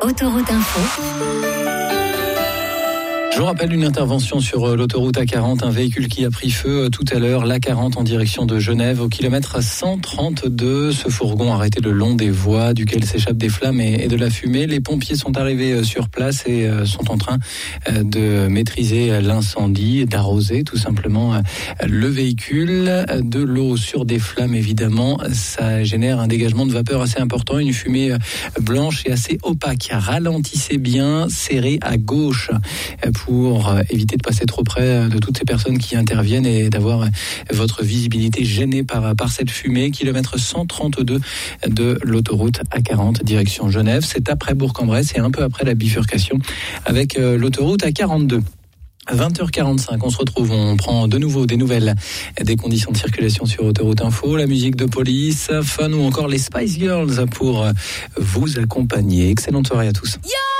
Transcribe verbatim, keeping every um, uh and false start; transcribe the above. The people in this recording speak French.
Autoroute Info. Je vous rappelle une intervention sur l'autoroute A quarante, un véhicule qui a pris feu tout à l'heure, l'A quarante en direction de Genève, au kilomètre cent trente-deux. Ce fourgon arrêté le long des voies, duquel s'échappent des flammes et de la fumée. Les pompiers sont arrivés sur place et sont en train de maîtriser l'incendie, d'arroser tout simplement le véhicule. De l'eau sur des flammes, évidemment, ça génère un dégagement de vapeur assez important, une fumée blanche et assez opaque. Ralentissez bien, serrez à gauche pour éviter de passer trop près de toutes ces personnes qui interviennent et d'avoir votre visibilité gênée par, par cette fumée. Kilomètre cent trente-deux de l'autoroute A quarante, direction Genève. C'est après Bourg-en-Bresse et un peu après la bifurcation avec l'autoroute A quarante-deux. vingt heures quarante-cinq, on se retrouve, on prend de nouveau des nouvelles des conditions de circulation sur Autoroute Info, la musique de Police, Fun ou encore les Spice Girls pour vous accompagner. Excellente soirée à tous. Yeah